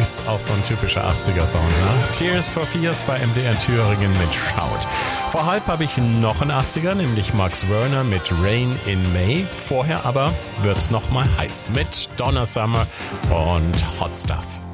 ist auch so ein typischer 80er-Song, ne? Tears for Fears bei MDR Thüringen mit Shout. Vor halb habe ich noch einen 80er, nämlich Max Werner mit Rain in May. Vorher aber wird's noch mal heiß mit Donna Summer und Hot Stuff.